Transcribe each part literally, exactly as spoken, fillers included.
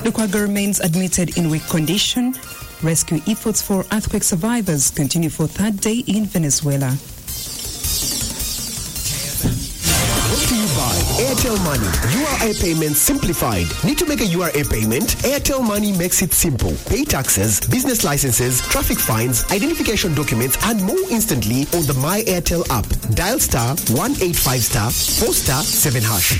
Lukwago remains admitted in weak condition. Rescue efforts for earthquake survivors continue for third day in Venezuela. Brought to you by Airtel Money. U R A payments simplified. Need to make a U R A payment? Airtel Money makes it simple. Pay taxes, business licenses, traffic fines, identification documents, and more instantly on the My Airtel app. Dial star one eight five star four star seven hash.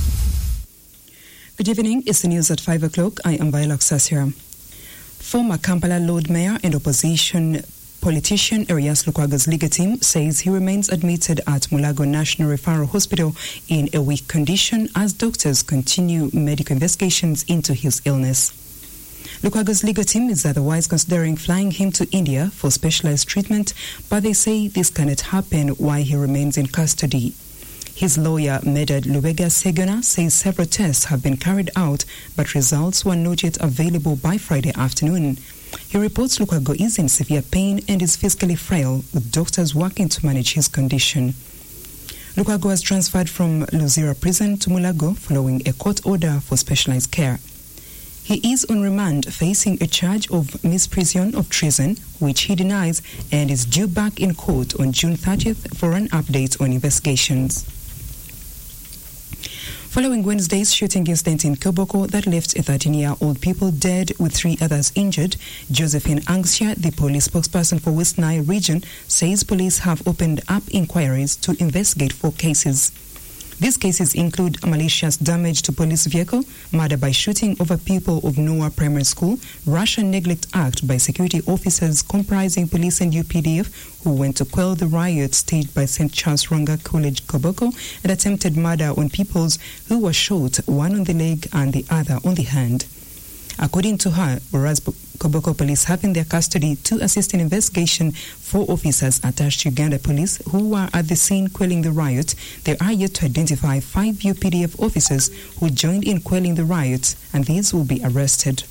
Good evening. It's the news at five o'clock. I am Viola Sasira. Former Kampala Lord Mayor and opposition politician Erias Lukwago's legal team says he remains admitted at Mulago National Referral Hospital in a weak condition as doctors continue medical investigations into his illness. Lukwago's legal team is otherwise considering flying him to India for specialized treatment, but they say this cannot happen while he remains in custody. His lawyer, Medad Lubega Segona, says several tests have been carried out, but results were not yet available by Friday afternoon. He reports Lukwago is in severe pain and is physically frail, with doctors working to manage his condition. Lukwago was transferred from Luzira prison to Mulago following a court order for specialized care. He is on remand facing a charge of misprision of treason, which he denies, and is due back in court on June thirtieth for an update on investigations. Following Wednesday's shooting incident in Koboko that left a thirteen-year-old people dead with three others injured, Josephine Angsia, the police spokesperson for West Nile region, says police have opened up inquiries to investigate four cases. These cases include malicious damage to police vehicle, murder by shooting over pupil of Noah Primary School, rash and neglect act by security officers comprising police and U P D F who went to quell the riot staged by Saint Charles Ronga College Koboko, and attempted murder on pupils who were shot, one on the leg and the other on the hand. According to her, whereas Koboko police have in their custody to assist in investigation four officers attached to Uganda police who were at the scene quelling the riot, they are yet to identify five U P D F officers who joined in quelling the riot, and these will be arrested.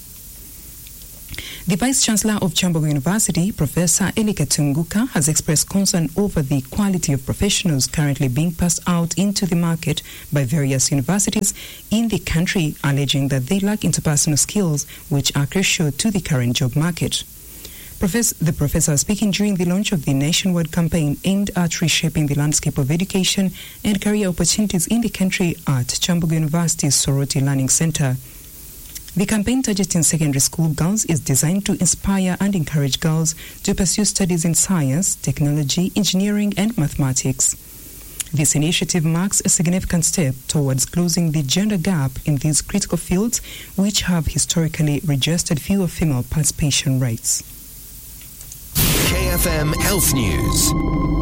The Vice-Chancellor of Chambogo University, Professor Elika Tunguka, has expressed concern over the quality of professionals currently being passed out into the market by various universities in the country, alleging that they lack interpersonal skills which are crucial to the current job market. Professor, the professor speaking during the launch of the nationwide campaign aimed at reshaping the landscape of education and career opportunities in the country at Chambogo University's Soroti Learning Center. The campaign targeting secondary school girls is designed to inspire and encourage girls to pursue studies in science, technology, engineering, and mathematics. This initiative marks a significant step towards closing the gender gap in these critical fields, which have historically registered fewer female participation rates. K F M Health News.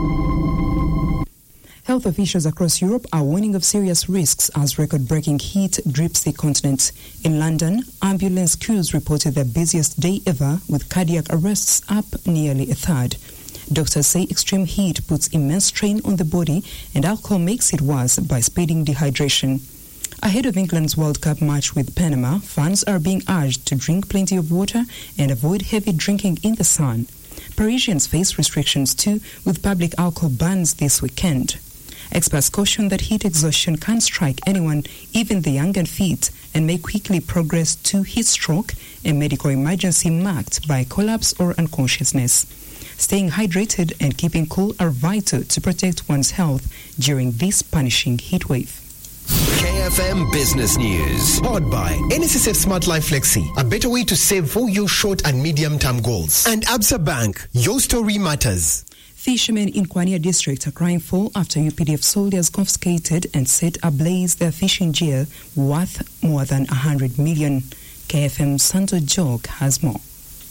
Health officials across Europe are warning of serious risks as record-breaking heat grips the continent. In London, ambulance queues reported their busiest day ever, with cardiac arrests up nearly a third. Doctors say extreme heat puts immense strain on the body, and alcohol makes it worse by speeding dehydration. Ahead of England's World Cup match with Panama, fans are being urged to drink plenty of water and avoid heavy drinking in the sun. Parisians face restrictions too, with public alcohol bans this weekend. Experts caution that heat exhaustion can strike anyone, even the young and fit, and may quickly progress to heat stroke, a medical emergency marked by collapse or unconsciousness. Staying hydrated and keeping cool are vital to protect one's health during this punishing heat wave. K F M Business News. Powered by N S S F Smart Life Flexi, a better way to save for your short and medium-term goals. And Absa Bank, your story matters. Fishermen in Kwania district are crying foul after U P D F soldiers confiscated and set ablaze their fishing gear worth more than one hundred million. K F M Santo Jog has more.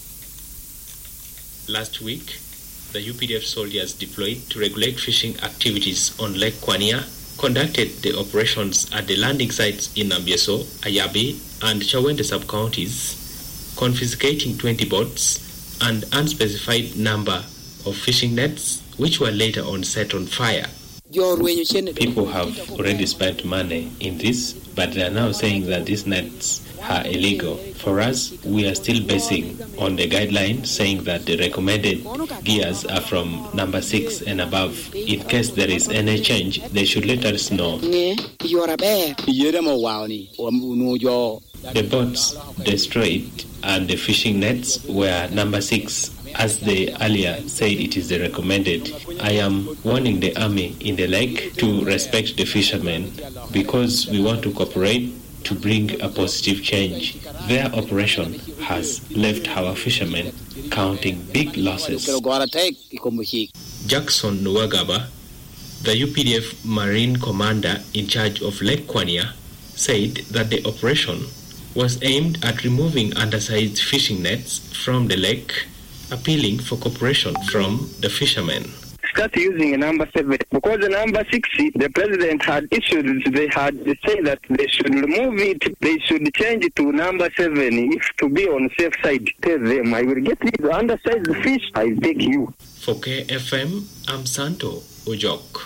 Last week, the U P D F soldiers deployed to regulate fishing activities on Lake Kwania conducted the operations at the landing sites in Ambieso, Ayabi, and Chawende sub-counties, confiscating twenty boats and unspecified number of fishing nets, which were later on set on fire. People have already spent money in this, but they are now saying that these nets are illegal. For us, we are still basing on the guidelines saying that the recommended gears are from number six and above. In case there is any change, they should let us know. The boats destroyed and the fishing nets were number six. As they earlier said, it is the recommended. I am warning the army in the lake to respect the fishermen because we want to cooperate to bring a positive change. Their operation has left our fishermen counting big losses. Jackson Nwagaba, the U P D F Marine Commander in charge of Lake Kwanya, said that the operation was aimed at removing undersized fishing nets from the lake, appealing for cooperation from the fishermen. Start using a number seven because the number six the president had issued, they had said that they should remove it, they should change it to number seven if to be on safe side. Tell them I will get these undersized fish, I take you. For K F M, I'm Santo Ojok.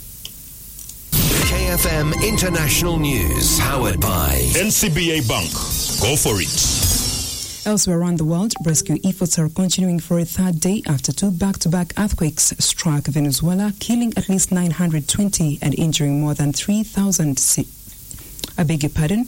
K F M International News, powered by N C B A Bank. Go for it. Elsewhere around the world, rescue efforts are continuing for a third day after two back-to-back earthquakes struck Venezuela, killing at least nine hundred twenty and injuring more than three thousand. I beg your pardon?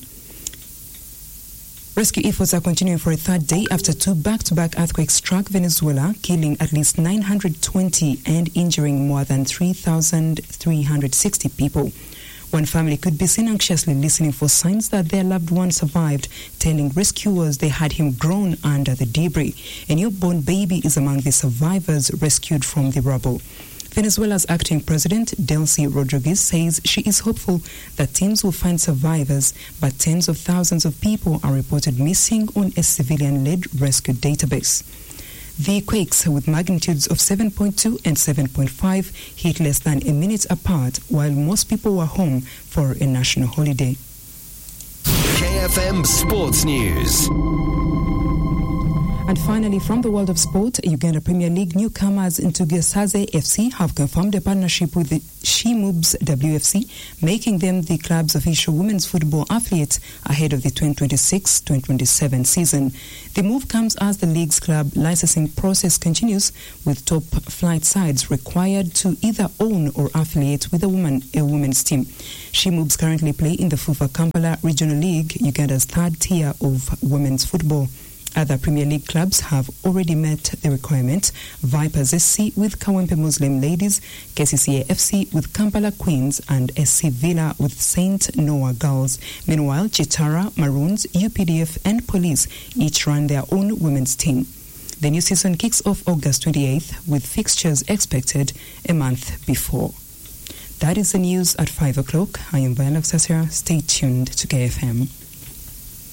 Rescue efforts are continuing for a third day after two back-to-back earthquakes struck Venezuela, killing at least nine hundred twenty and injuring more than three thousand three hundred sixty people. One family could be seen anxiously listening for signs that their loved one survived, telling rescuers they had him grown under the debris. A newborn baby is among the survivors rescued from the rubble. Venezuela's acting president, Delcy Rodriguez, says she is hopeful that teams will find survivors, but tens of thousands of people are reported missing on a civilian-led rescue database. The quakes, with magnitudes of seven point two and seven point five, hit less than a minute apart, while most people were home for a national holiday. K F M Sports News. And finally, from the world of sport, Uganda Premier League newcomers Ntugesaze F C have confirmed a partnership with the Shimubs W F C, making them the club's official women's football affiliate ahead of the twenty twenty-six twenty twenty-seven season. The move comes as the league's club licensing process continues, with top flight sides required to either own or affiliate with a woman, a women's team. Shimubs currently play in the FUFA Kampala Regional League, Uganda's third tier of women's football. Other Premier League clubs have already met the requirement. Vipers S C with Kawempe Muslim Ladies, K C C A F C with Kampala Queens, and S C Villa with Saint Noah Girls. Meanwhile, Chitara, Maroons, U P D F and Police each run their own women's team. The new season kicks off August twenty-eighth with fixtures expected a month before. That is the news at five o'clock. I am Viola Sasera. Stay tuned to K F M.